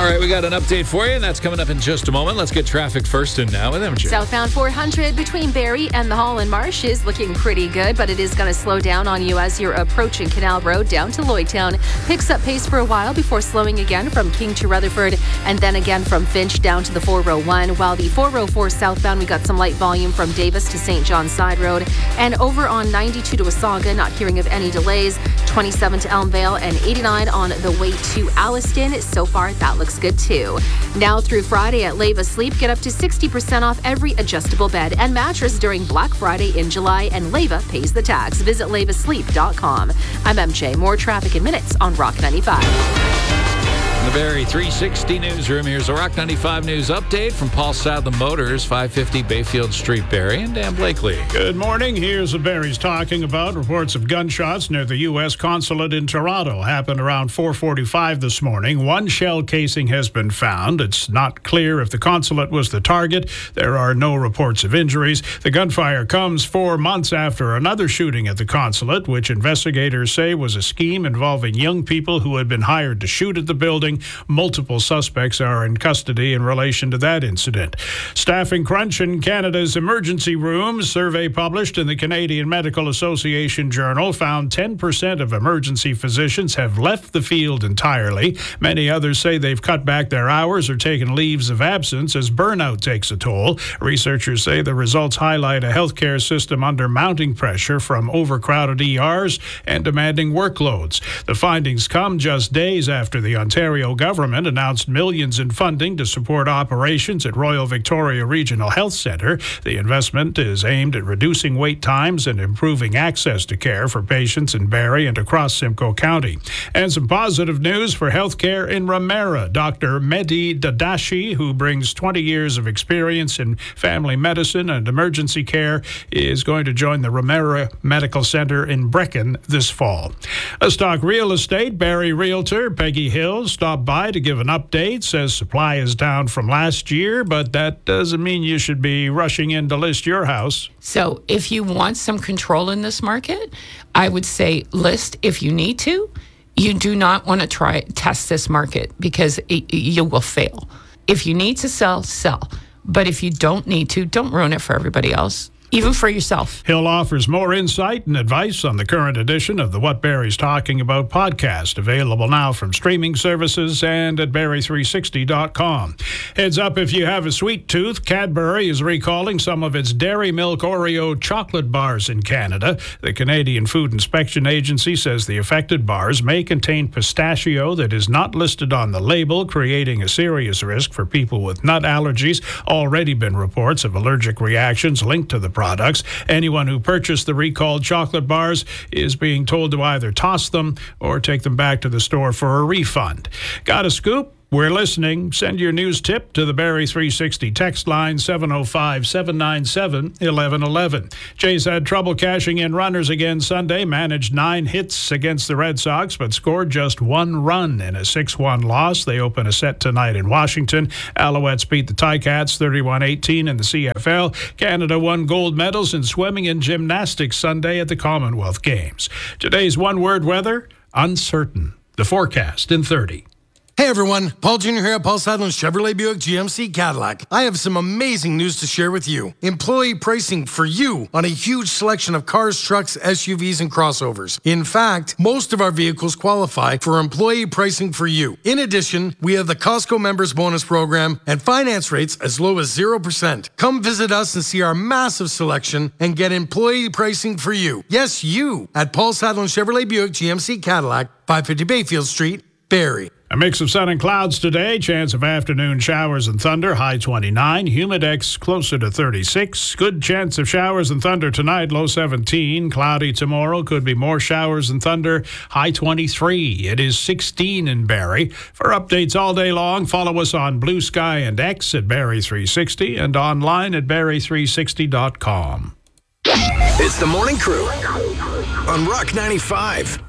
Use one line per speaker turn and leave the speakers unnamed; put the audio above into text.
right, we got an update for you, and that's coming up in just a moment. Let's get traffic first and now with MJ.
Southbound 400 between Barrie and the Holland Marsh is looking pretty good, but it is going to slow down on you as you're approaching Canal Road down to Lloydtown. Picks up pace for a while before slowing again from King to Rutherford, and then again from Finch down to the 401. While the 404 southbound, we got some light volume from Davis to St. John Side Road, and over on 92 to Wasaga, not hearing of any delays. 27 to Elmvale and 89 on the way to Alliston. So far, that looks good too. Now through Friday at Leva Sleep, get up to 60% off every adjustable bed and mattress during Black Friday in July, and Leva pays the tax. Visit levasleep.com. I'm MJ. More traffic in minutes on Rock 95.
The Barrie 360 newsroom. Here's a Rock 95 news update from Paul Sadler Motors, 550 Bayfield Street, Barrie, and Dan Blakely.
Good morning. Here's what Barrie's talking about. Reports of gunshots near the U.S. consulate in Toronto happened around 4:45 this morning. One shell casing has been found. It's not clear if the consulate was the target. There are no reports of injuries. The gunfire comes 4 months after another shooting at the consulate, which investigators say was a scheme involving young people who had been hired to shoot at the building. Multiple suspects are in custody in relation to that incident. Staffing crunch in Canada's emergency rooms. Survey published in the Canadian Medical Association Journal found 10% of emergency physicians have left the field entirely. Many others say they've cut back their hours or taken leaves of absence as burnout takes a toll. Researchers say the results highlight a healthcare system under mounting pressure from overcrowded ERs and demanding workloads. The findings come just days after the Ontario government announced millions in funding to support operations at Royal Victoria Regional Health Centre. The investment is aimed at reducing wait times and improving access to care for patients in Barrie and across Simcoe County. And some positive news for healthcare in Ramera. Dr. Mehdi Dadashi, who brings 20 years of experience in family medicine and emergency care, is going to join the Ramera Medical Centre in Brechin this fall. A stock real estate, Barrie Realtor Peggy Hill stopped by to give an update, says supply is down from last year, but that doesn't mean you should be rushing in to list your house.
So if you want some control in this market, I would say list if you need to. You do not want to test this market because you will fail. If you need to sell, sell. But if you don't need to, don't ruin it for everybody else. Even for yourself.
Hill offers more insight and advice on the current edition of the What Barrie's Talking About podcast, available now from streaming services and at Barrie360.com. Heads up if you have a sweet tooth, Cadbury is recalling some of its Dairy Milk Oreo chocolate bars in Canada. The Canadian Food Inspection Agency says the affected bars may contain pistachio that is not listed on the label, creating a serious risk for people with nut allergies. Already been reports of allergic reactions linked to the products. Anyone who purchased the recalled chocolate bars is being told to either toss them or take them back to the store for a refund. Got a scoop? We're listening. Send your news tip to the Barrie 360 text line 705-797-1111. Jays had trouble cashing in runners again Sunday, managed 9 hits against the Red Sox, but scored just 1 run in a 6-1 loss. They open a set tonight in Washington. Alouettes beat the Ticats 31-18 in the CFL. Canada won gold medals in swimming and gymnastics Sunday at the Commonwealth Games. Today's one-word weather, uncertain. The forecast in 30.
Hey everyone, Paul Jr. here at Paul Sadler Chevrolet Buick GMC Cadillac. I have some amazing news to share with you. Employee pricing for you on a huge selection of cars, trucks, SUVs, and crossovers. In fact, most of our vehicles qualify for employee pricing for you. In addition, we have the Costco Members Bonus Program and finance rates as low as 0%. Come visit us and see our massive selection and get employee pricing for you. Yes, you at Paul Sadler Chevrolet Buick GMC Cadillac, 550 Bayfield Street, Barrie.
A mix of sun and clouds today. Chance of afternoon showers and thunder. High 29. Humidex closer to 36. Good chance of showers and thunder tonight. Low 17. Cloudy tomorrow. Could be more showers and thunder. High 23. It is 16 in Barrie. For updates all day long, follow us on Blue Sky and X at Barrie360 and online at Barrie360.com.
It's the Morning Crew on Rock 95.